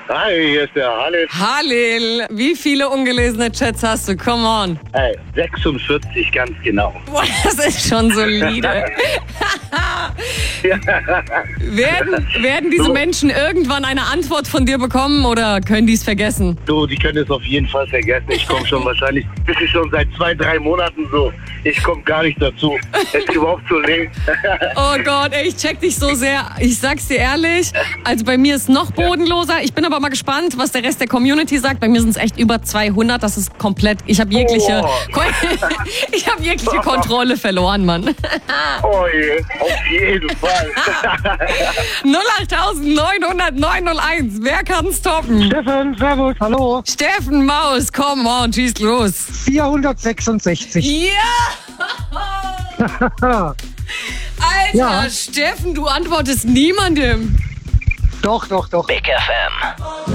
Hi, hier ist der Halil. Halil, wie viele ungelesene Chats hast du? Come on. Hey, 46 ganz genau. Boah, das ist schon solide. Werden diese Menschen irgendwann eine Antwort von dir bekommen oder können die es vergessen? Du, die können es auf jeden Fall vergessen. Ich komme schon wahrscheinlich, das ist schon seit 2-3 Monaten so. Ich komme gar nicht dazu, es überhaupt zu lesen. Oh Gott, ey, ich check dich so sehr. Ich sag's dir ehrlich, also bei mir ist noch bodenloser. Ich bin aber mal gespannt, was der Rest der Community sagt. Bei mir sind es echt über 200. Das ist komplett, ich habe jegliche Kontrolle verloren, Mann. Oh je, auf jeden Fall. 08900 Wer kann's toppen? Steffen, servus, hallo. Steffen Maus, come on, schieß los. 466. Ja! Alter, Ja. Steffen, du antwortest niemandem. Doch. Big FM.